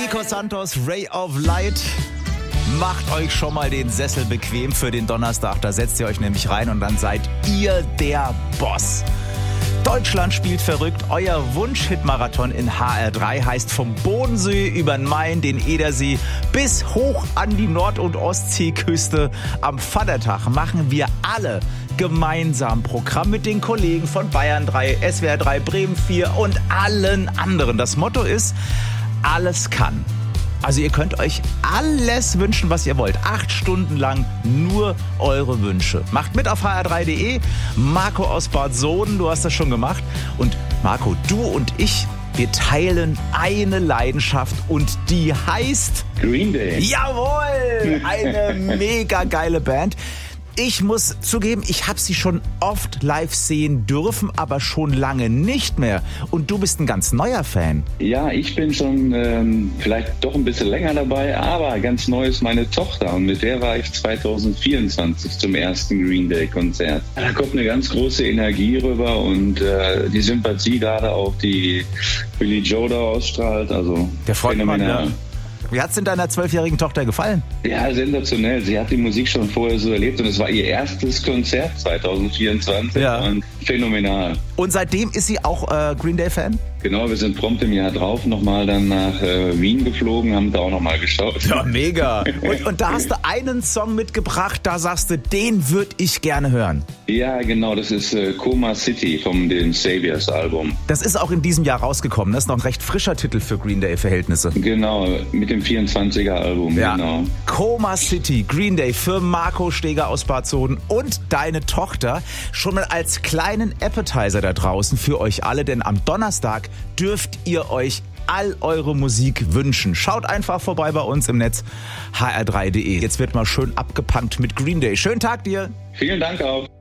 Nico Santos, Ray of Light. Macht euch schon mal den Sessel bequem für den Donnerstag. Da setzt ihr euch nämlich rein und dann seid ihr der Boss. Deutschland spielt verrückt. Euer Wunsch-Hit-Marathon in HR3 heißt vom Bodensee über den Main, den Edersee bis hoch an die Nord- und Ostseeküste. Am Vatertag machen wir alle gemeinsam Programm mit den Kollegen von Bayern 3, SWR 3, Bremen 4 und allen anderen. Das Motto ist, alles kann. Also ihr könnt euch alles wünschen, was ihr wollt. 8 Stunden lang nur eure Wünsche. Macht mit auf hr3.de. Marco aus Bad Soden, du hast das schon gemacht. Und Marco, du und ich, wir teilen eine Leidenschaft und die heißt Green Day. Jawohl! Eine mega geile Band. Ich muss zugeben, ich habe sie schon oft live sehen dürfen, aber schon lange nicht mehr. Und du bist ein ganz neuer Fan. Ja, ich bin schon vielleicht doch ein bisschen länger dabei, aber ganz neu ist meine Tochter. Und mit der war ich 2024 zum ersten Green Day Konzert. Da kommt eine ganz große Energie rüber und die Sympathie gerade auch, die Billy Joe da ausstrahlt. Also der Freundmann, ja. Wie hat's denn deiner 12-jährigen Tochter gefallen? Ja, sensationell. Sie hat die Musik schon vorher so erlebt und es war ihr erstes Konzert 2024 und phänomenal. Und seitdem ist sie auch Green Day-Fan? Genau, wir sind prompt im Jahr drauf nochmal dann nach Wien geflogen, haben da auch nochmal geschaut. Ja, mega. Und da hast du einen Song mitgebracht, da sagst du, den würde ich gerne hören. Ja, genau, das ist Coma City vom dem Saviors Album. Das ist auch in diesem Jahr rausgekommen, das ist noch ein recht frischer Titel für Green Day-Verhältnisse. Genau, mit dem 24er Album, ja. Genau. Coma City, Green Day für Marco Steger aus Bad Soden und deine Tochter. Schon mal als kleinen Appetizer da draußen für euch alle, denn am Donnerstag dürft ihr euch all eure Musik wünschen. Schaut einfach vorbei bei uns im Netz hr3.de. Jetzt wird mal schön abgepunkt mit Green Day. Schönen Tag dir. Vielen Dank auch.